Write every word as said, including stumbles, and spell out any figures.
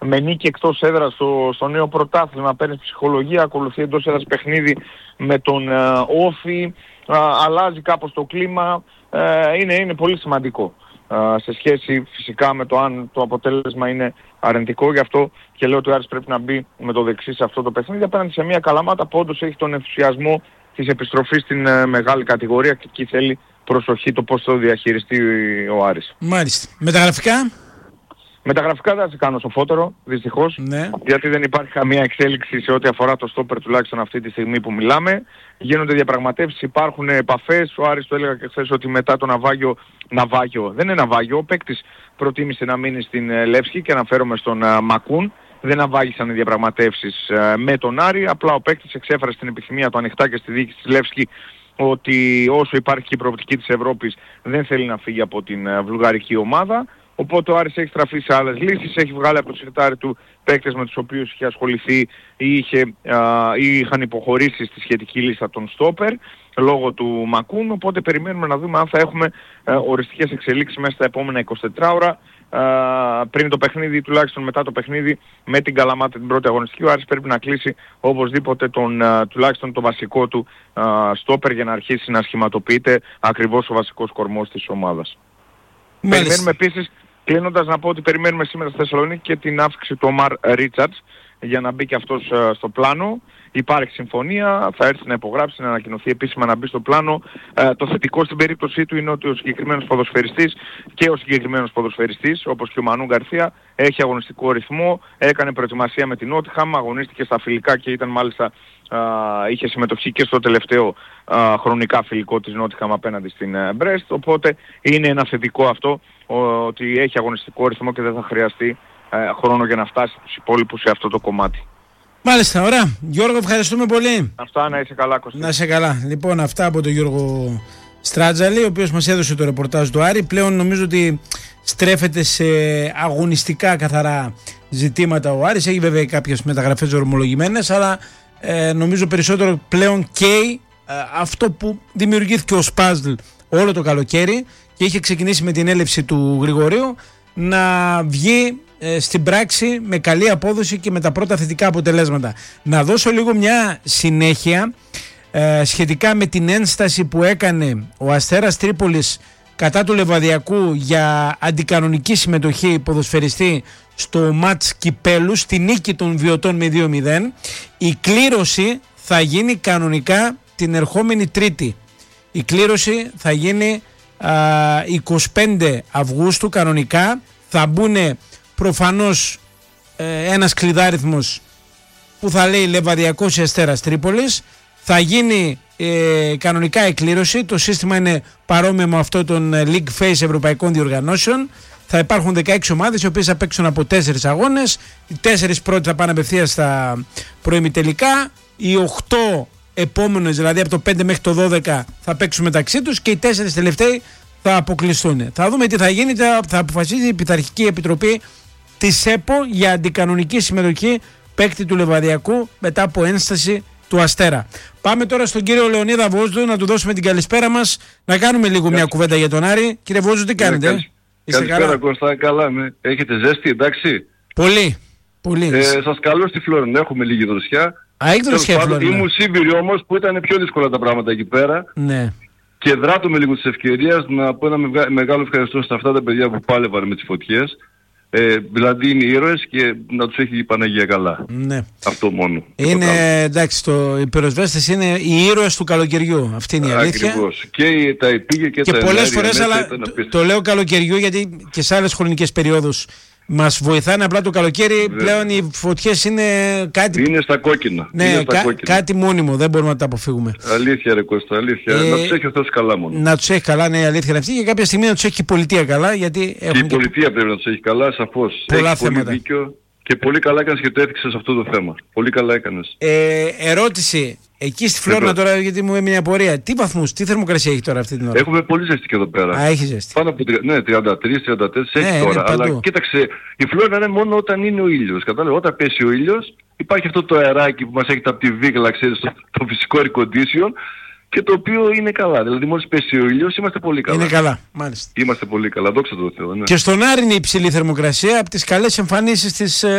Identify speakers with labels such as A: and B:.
A: με νίκη εκτός έδρας στο, στο νέο πρωτάθλημα, παίρνει ψυχολογία, ακολουθεί εντός έδρας παιχνίδι με τον uh, Όφη, uh, αλλάζει κάπως το κλίμα, uh, είναι, είναι πολύ σημαντικό. Uh, σε σχέση φυσικά με το αν το αποτέλεσμα είναι αρνητικό, γι' αυτό και λέω ότι ο Άρης πρέπει να μπει με το δεξί σε αυτό το παιχνίδι απέναντι σε μια Καλαμάτα που όντως έχει τον ενθουσιασμό της επιστροφής στην uh, μεγάλη κατηγορία και εκεί θέλει προσοχή το πώς το διαχειριστεί ο Άρης.
B: Μάλιστα. Μεταγραφικά.
A: Μεταγραφικά δεν θα σε κάνω σοφότερο, δυστυχώς,
B: ναι.
A: γιατί δεν υπάρχει καμία εξέλιξη σε ό,τι αφορά το στόπερ τουλάχιστον αυτή τη στιγμή που μιλάμε. Γίνονται διαπραγματεύσεις, υπάρχουν επαφές. Ο Άρης το έλεγα και χθες ότι μετά το Ναυάγιο, Ναυάγιο δεν είναι Ναυάγιο, ο παίκτης προτίμησε να μείνει στην Λεύσκη και αναφέρομαι στον uh, Μακούν. Δεν αβάγησαν οι διαπραγματεύσεις uh, με τον Άρη, απλά ο παίκτης εξέφρασε την επιθυμία του ανοιχτά και στη διοίκηση της Λεύσκη ότι όσο υπάρχει και η προοπτική της Ευρώπης δεν θέλει να φύγει από την uh, βουλγαρική ομάδα. Οπότε ο Άρης έχει στραφεί σε άλλες λύσεις, έχει βγάλει από το συρτάρι του παίκτες με τους οποίους είχε ασχοληθεί ή, είχε, α, ή είχαν υποχωρήσει στη σχετική λίστα των στόπερ λόγω του Μακούν, οπότε περιμένουμε να δούμε αν θα έχουμε α, οριστικές εξελίξεις μέσα στα επόμενα εικοσιτέσσερις ώρα α, πριν το παιχνίδι, τουλάχιστον μετά το παιχνίδι με την Καλαμάτα την πρώτη αγωνιστική. Ο Άρης πρέπει να κλείσει οπωσδήποτε τον, α, τουλάχιστον το βασικό του α, στόπερ για να αρχίσει να σχηματοποιείται ακριβώς ο βασικός κορμός της ομάδας.
B: Μάλιστα.
A: Περιμένουμε επίσης, κλείνοντας, να πω ότι περιμένουμε σήμερα στη Θεσσαλονίκη και την αύξηση του Ομάρ Ρίτσαρτς για να μπει και αυτός uh, στο πλάνο. Υπάρχει συμφωνία, θα έρθει να υπογράψει, να ανακοινωθεί επίσημα να μπει στο πλάνο. Uh, το θετικό στην περίπτωσή του είναι ότι ο συγκεκριμένος ποδοσφαιριστής και ο συγκεκριμένος ποδοσφαιριστής, όπως και ο Μανού Γκαρθία, έχει αγωνιστικό ρυθμό, έκανε προετοιμασία με την Νότιχαμ, αγωνίστηκε στα φιλικά και ήταν μάλιστα, uh, είχε συμμετοχή και στο τελευταίο uh, χρονικά φιλικό της Νότιχαμ απέναντι στην Μπρέστ, uh, οπότε είναι ένα θετικό αυτό, ότι έχει αγωνιστικό ρυθμό και δεν θα χρειαστεί ε, χρόνο για να φτάσει τους υπόλοιπους σε αυτό το κομμάτι.
B: Μάλιστα, ωραία. Γιώργο, ευχαριστούμε πολύ.
A: Αυτά, να είσαι καλά, Κωστή.
B: Να είσαι καλά. Λοιπόν, αυτά από τον Γιώργο Στράτζαλη, ο οποίος μας έδωσε το ρεπορτάζ του Άρη. Πλέον νομίζω ότι στρέφεται σε αγωνιστικά καθαρά ζητήματα ο Άρης. Έχει βέβαια κάποιες μεταγραφές ορμολογημένες, αλλά ε, νομίζω περισσότερο πλέον καίει ε, αυτό που δημιουργήθηκε ως puzzle όλο το καλοκαίρι και είχε ξεκινήσει με την έλευση του Γρηγορίου να βγει ε, στην πράξη με καλή απόδοση και με τα πρώτα θετικά αποτελέσματα. Να δώσω λίγο μια συνέχεια ε, σχετικά με την ένσταση που έκανε ο Αστέρας Τρίπολης κατά του Λεβαδιακού για αντικανονική συμμετοχή ποδοσφαιριστή στο μάτς κυπέλου, στη νίκη των Βιωτών με δύο μηδέν. Η κλήρωση θα γίνει κανονικά την ερχόμενη Τρίτη. Η κλήρωση θα γίνει εικοστή πέμπτη Αυγούστου κανονικά. Θα μπουν προφανώς ε, ένας κλειδάριθμος που θα λέει Λεβαδιακός ή Αστέρας Τρίπολης. Θα γίνει ε, κανονικά η κλήρωση. Το σύστημα είναι παρόμοιο με αυτό των League Phase Ευρωπαϊκών Διοργανώσεων. Θα υπάρχουν δεκαέξι ομάδες οι οποίες θα παίξουν από τέσσερις αγώνες. Οι τέσσερις πρώτοι θα πάνε απευθείας στα προημιτελικά. Οι οκτώ επόμενες, δηλαδή από το πέντε μέχρι το δώδεκα, θα παίξουν μεταξύ τους και οι τέσσερις τελευταίοι θα αποκλειστούν. Θα δούμε τι θα γίνει, θα αποφασίσει η Πειθαρχική Επιτροπή της ΕΠΟ για αντικανονική συμμετοχή παίκτη του Λεβαδιακού μετά από ένσταση του Αστέρα. Πάμε τώρα στον κύριο Λεωνίδα Βόζδου να του δώσουμε την καλησπέρα μας, να κάνουμε λίγο μια κουβέντα για τον Άρη. Κύριε Βόζδου, τι κάνετε?
C: Καλη... Καλησπέρα Κώστα, καλά. Ναι. Έχετε ζέστη, εντάξει?
B: Πολύ, πολύ.
C: Ε, σας καλώ στη Φλόρινα, έχουμε λίγη δροσιά.
B: Α, έχει δροσιά Φλόρινα.
C: Ήμουν Σύμβηρη όμως που ήταν πιο δύσκολα τα πράγματα εκεί πέρα.
B: Ναι.
C: Και δράτω με λίγο της ευκαιρίας να πω ένα μεγάλο ευχαριστώ σε αυτά τα παιδιά που πάλευαν με τις φωτιές. Ε, δηλαδή είναι ήρωες και να τους έχει η Παναγία καλά.
B: Ναι.
C: Αυτό μόνο.
B: Είναι εντάξει, το, οι πυροσβέστες είναι οι ήρωες του καλοκαιριού. Αυτή είναι η αλήθεια.
C: Ακριβώς. Και τα επίγεια και,
B: και
C: τα
B: πολλές φορές, αλλά το, το λέω καλοκαιριού γιατί και σε άλλες χρονικές περιόδους μας βοηθάνε. Απλά το καλοκαίρι Βέβαια. πλέον οι φωτιές είναι κάτι...
C: Είναι στα κόκκινα.
B: Ναι,
C: είναι στα
B: κα,
C: κόκκινα.
B: κάτι μόνιμο, δεν μπορούμε να τα αποφύγουμε.
C: Αλήθεια ρε Κώστα, αλήθεια. Ε, να τους έχει ο Θεός καλά μόνο.
B: Να τους έχει καλά, ναι, η αλήθεια είναι αυτή. Και κάποια στιγμή να τους έχει και η πολιτεία καλά. Γιατί
C: και η πολιτεία και... πρέπει να τους έχει καλά, σαφώς.
B: Πολλά
C: έχει
B: θέματα.
C: Πολύ δίκιο και πολύ καλά έκανες και το έθιξες σε αυτό το θέμα. Πολύ καλά έκανες.
B: Ε, ερώτηση. Εκεί στη Φλόρινα τώρα, γιατί μου έμεινε απορία, τι βαθμούς, τι θερμοκρασία έχει τώρα αυτή την ώρα?
C: Έχουμε πολύ ζέστη και εδώ πέρα.
B: Α, έχει ζέστη.
C: Πάνω από ναι, τριάντα τρία τριάντα τέσσερα έχει
B: ναι,
C: τώρα.
B: Ναι,
C: αλλά κοίταξε, η Φλόρινα είναι μόνο όταν είναι ο ήλιος. Κατάλαβε, όταν πέσει ο ήλιος, υπάρχει αυτό το αεράκι που μας έχετε από τη βίγλα, ξέρεις, το, το φυσικό air condition, και το οποίο είναι καλά. Δηλαδή, μόλις πέσει ο ήλιος, είμαστε πολύ καλά.
B: Είναι καλά, μάλιστα.
C: Είμαστε πολύ καλά, δόξα τω Θεώ. Ναι.
B: Και στον Άρη είναι υψηλή θερμοκρασία από τις καλές εμφανίσεις της.